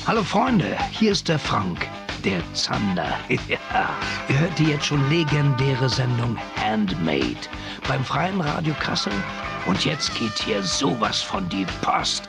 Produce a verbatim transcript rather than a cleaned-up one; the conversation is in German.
Hallo Freunde, hier ist der Frank, der Zander. Ja. Ihr hört die jetzt schon legendäre Sendung Handmade beim Freien Radio Kassel. Und jetzt geht hier sowas von die Post